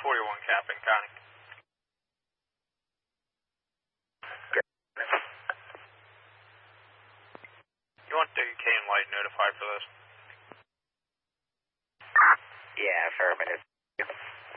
41 Captain Connie. You want WK and Light notified for this? Yeah, affirmative.